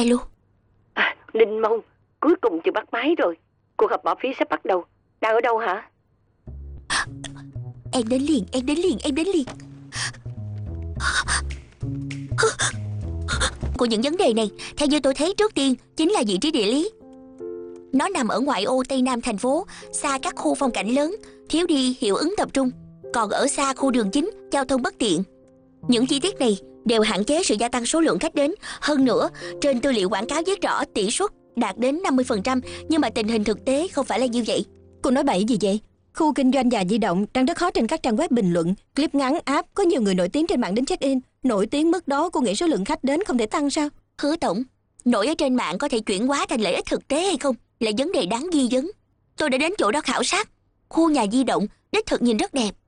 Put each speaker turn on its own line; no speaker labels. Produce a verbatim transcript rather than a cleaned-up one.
Alo.
À, Ninh Mông, cuối cùng chưa bắt máy rồi. Cuộc họp bỏ phiếu sắp bắt đầu. Đang ở đâu hả?
Em đến liền, em đến liền, em đến liền. Của những vấn đề này, theo như tôi thấy, trước tiên chính là vị trí địa lý. Nó nằm ở ngoại ô tây nam thành phố, xa các khu phong cảnh lớn, thiếu đi hiệu ứng tập trung. Còn ở xa khu đường chính, giao thông bất tiện. Những chi tiết này đều hạn chế sự gia tăng số lượng khách đến. Hơn nữa, trên tư liệu quảng cáo viết rõ tỷ suất đạt đến năm mươi phần trăm, nhưng mà tình hình thực tế không phải là như vậy.
Cô nói bậy gì vậy? Khu kinh doanh và di động đang rất hot trên các trang web bình luận, clip ngắn, app, có nhiều người nổi tiếng trên mạng đến check-in. Nổi tiếng mức đó, cô nghĩ số lượng khách đến không thể tăng sao?
Hứa tổng, nổi ở trên mạng có thể chuyển hóa thành lợi ích thực tế hay không là vấn đề đáng ghi vấn. Tôi đã đến chỗ đó khảo sát. Khu nhà di động đích thực nhìn rất đẹp.